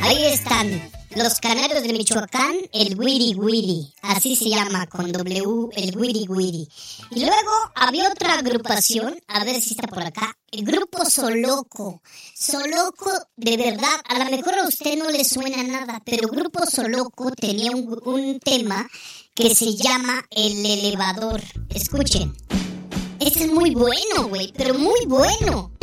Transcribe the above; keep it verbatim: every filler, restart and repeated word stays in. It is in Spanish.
Ahí están los Canarios de Michoacán, el Wiri Wiri, así se llama con W, el Wiri Wiri. Y luego había otra agrupación, a ver si está por acá, el grupo Soloco. Soloco, de verdad, a lo mejor a usted no le suena nada, pero Grupo Soloco tenía un, un tema que se llama El Elevador. Escuchen, este es muy bueno, güey, pero muy bueno.